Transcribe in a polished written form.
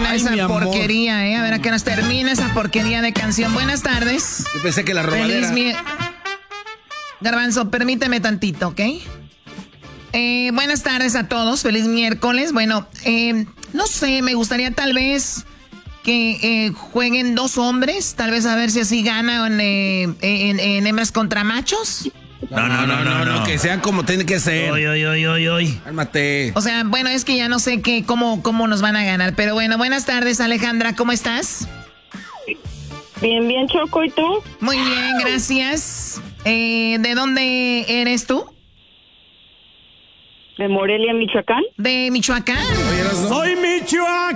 termina Ay, esa porquería, A ver a qué nos termina esa porquería de canción. Buenas tardes. Yo pensé que la robadera. Garbanzo, permíteme tantito, ¿ok? Buenas tardes a todos, feliz miércoles. Bueno, no sé, me gustaría tal vez que jueguen dos hombres, tal vez a ver si así ganan en hembras contra machos. No, que sea como tiene que ser. Oy. Cálmate. O sea, bueno, es que ya no sé cómo nos van a ganar, pero bueno, buenas tardes, Alejandra, ¿cómo estás? Bien, Choco, ¿y tú? Muy bien, gracias. ¿De dónde eres tú? De Morelia, Michoacán. ¿De Michoacán? Oye, ¡Soy Michoacán!